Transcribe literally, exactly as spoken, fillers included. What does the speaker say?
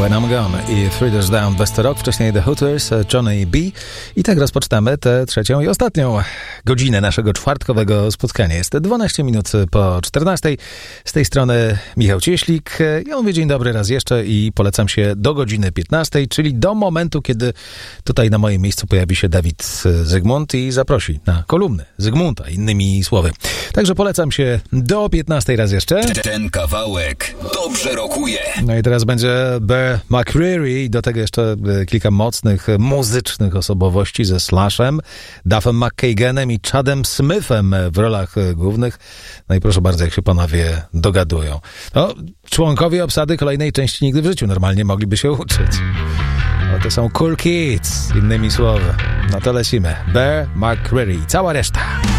When I'm Gone i Three Doors Down, Best Rock, wcześniej The Hooters, Johnny B. I tak rozpoczynamy tę trzecią i ostatnią godzinę naszego czwartkowego spotkania. Jest dwanaście minut po czternastej. Z tej strony Michał Cieślik. Ja mówię dzień dobry raz jeszcze i polecam się do godziny piętnastej, czyli do momentu, kiedy tutaj na moim miejscu pojawi się Dawid Zygmunt i zaprosi na kolumny Zygmunta, innymi słowy. Także polecam się do piętnastej raz jeszcze. Ten kawałek dobrze rokuje. No i teraz będzie Bear McCreary i do tego jeszcze kilka mocnych, muzycznych osobowości ze Slashem, Duffem McKaganem i Chadem Smithem w rolach głównych. No i proszę bardzo, jak się panowie dogadują. No, członkowie obsady kolejnej części nigdy w życiu normalnie mogliby się uczyć. No to są Cool Kids, innymi słowy. No to lecimy. Bear McCreary i cała reszta.